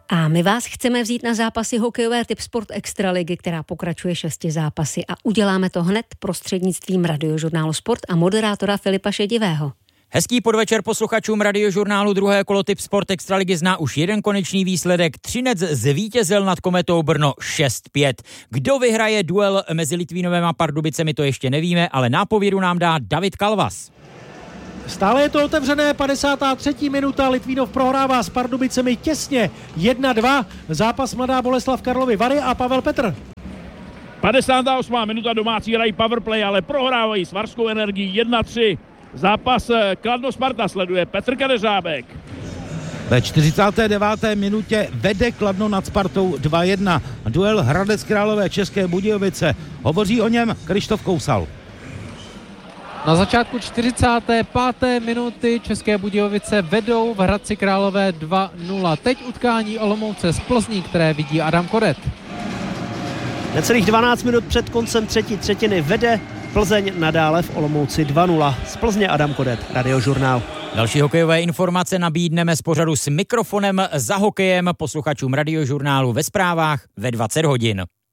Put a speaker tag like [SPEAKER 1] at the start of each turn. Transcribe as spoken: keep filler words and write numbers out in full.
[SPEAKER 1] A my vás chceme vzít na zápasy hokejové Tipsport Extraligy, která pokračuje šesti zápasy, a uděláme to hned prostřednictvím Radiožurnálu Sport a moderátora Filipa Šedivého.
[SPEAKER 2] Hezký podvečer posluchačům Radiožurnálu. Druhé kolo Tipsport Extraligy zná už jeden konečný výsledek. Třinec zvítězil nad Kometou Brno šest pět. Kdo vyhraje duel mezi Litvínovem a Pardubicemi, to ještě nevíme, ale nápovědu nám dá David Kalvas.
[SPEAKER 3] Stále je to otevřené, padesátá třetí minuta, Litvínov prohrává s Pardubicemi těsně jedna dva. Zápas Mladá Boleslav Karlovy Vary a Pavel Petr.
[SPEAKER 4] padesátá osmá minuta, domácí hrají powerplay, ale prohrávají s Varskou Energií jedna tři. Zápas Kladno Sparta sleduje Petr Kadeřábek.
[SPEAKER 5] Ve čtyřicáté deváté minutě vede Kladno nad Spartou dva jedna. Duel Hradec Králové České Budějovice. Hovoří o něm Krištof Kousal.
[SPEAKER 6] Na začátku čtyřicáté páté minuty České Budějovice vedou v Hradci Králové dva nula. Teď utkání Olomouce z Plzní, které vidí Adam Koret.
[SPEAKER 7] Necelých dvanáct minut před koncem třetí třetiny vede Plzeň nadále v Olomouci dva nula. Z Plzně Adam Koret, Radiožurnál.
[SPEAKER 2] Další hokejové informace nabídneme z pořadu S mikrofonem za hokejem posluchačům Radiožurnálu ve zprávách ve dvacet hodin.